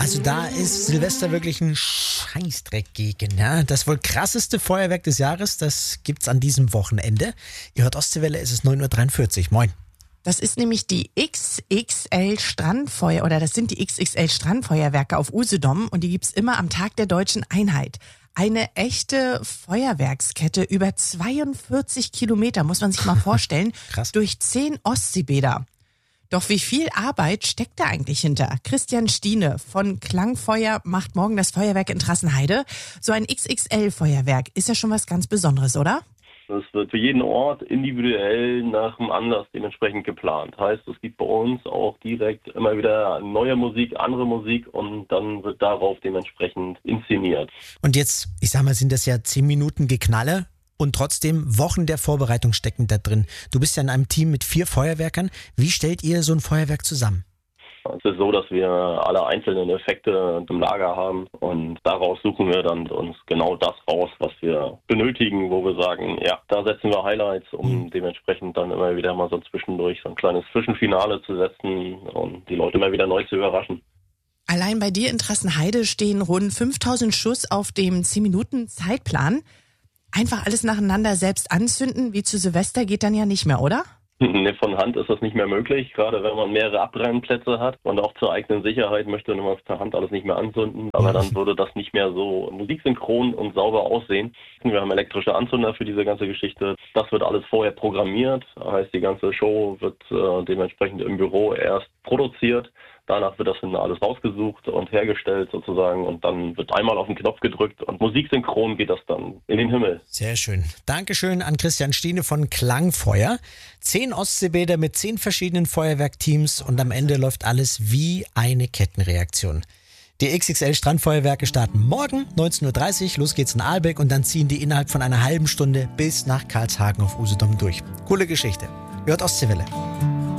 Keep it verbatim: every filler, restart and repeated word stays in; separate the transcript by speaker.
Speaker 1: Also da ist Silvester wirklich ein Scheißdreck gegen. Ja? Das wohl krasseste Feuerwerk des Jahres, das gibt's an diesem Wochenende. Ihr hört Ostseewelle, es ist neun Uhr dreiundvierzig. Moin.
Speaker 2: Das ist nämlich die X X L Strandfeuer oder das sind die X X L Strandfeuerwerke auf Usedom und die gibt's immer am Tag der Deutschen Einheit. Eine echte Feuerwerkskette über zweiundvierzig Kilometer, muss man sich mal vorstellen,
Speaker 1: Krass.
Speaker 2: Durch zehn Ostseebäder. Doch wie viel Arbeit steckt da eigentlich hinter? Christian Stiene von Klangfeuer macht morgen das Feuerwerk in Trassenheide. So ein X X L-Feuerwerk ist ja schon was ganz Besonderes, oder?
Speaker 3: Es wird für jeden Ort individuell nach dem Anlass dementsprechend geplant. Heißt, es gibt bei uns auch direkt immer wieder neue Musik, andere Musik und dann wird darauf dementsprechend inszeniert.
Speaker 1: Und jetzt, ich sag mal, sind das ja zehn Minuten Geknalle und trotzdem Wochen der Vorbereitung stecken da drin. Du bist ja in einem Team mit vier Feuerwerkern. Wie stellt ihr so ein Feuerwerk zusammen?
Speaker 3: Es ist so, dass wir alle einzelnen Effekte im Lager haben und daraus suchen wir dann uns genau das raus, was wir benötigen, wo wir sagen, ja, da setzen wir Highlights, um mhm. dementsprechend dann immer wieder mal so zwischendurch so ein kleines Zwischenfinale zu setzen und die Leute immer wieder neu zu überraschen.
Speaker 2: Allein bei dir in Trassenheide stehen rund fünftausend Schuss auf dem zehn Minuten Zeitplan. Einfach alles nacheinander selbst anzünden, wie zu Silvester, geht dann ja nicht mehr, oder?
Speaker 3: Von Hand ist das nicht mehr möglich, gerade wenn man mehrere Abbrennplätze hat und auch zur eigenen Sicherheit möchte man es per Hand alles nicht mehr anzünden, aber dann würde das nicht mehr so musiksynchron und sauber aussehen. Wir haben elektrische Anzünder für diese ganze Geschichte. Das wird alles vorher programmiert, heißt die ganze Show wird äh, dementsprechend im Büro erst produziert. Danach wird das dann alles rausgesucht und hergestellt sozusagen und dann wird einmal auf den Knopf gedrückt und musiksynchron geht das dann in den Himmel.
Speaker 1: Sehr schön. Dankeschön an Christian Stiene von Klangfeuer. Zehn Ostseebäder mit zehn verschiedenen Feuerwerkteams und am Ende läuft alles wie eine Kettenreaktion. Die X X L Strandfeuerwerke starten morgen neunzehn Uhr dreißig, los geht's in Ahlbeck und dann ziehen die innerhalb von einer halben Stunde bis nach Karlshagen auf Usedom durch. Coole Geschichte. Hört Ostseewelle.